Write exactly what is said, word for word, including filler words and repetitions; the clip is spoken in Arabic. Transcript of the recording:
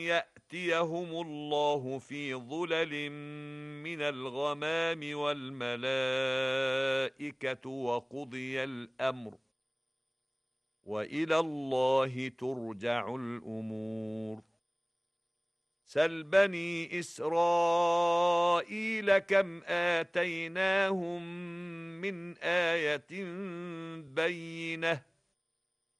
يأتيهم الله في ظلل من الغمام والملائكة وقضي الأمر وإلى الله ترجع الأمور. سل بني إسرائيل كم آتيناهم من آية بينة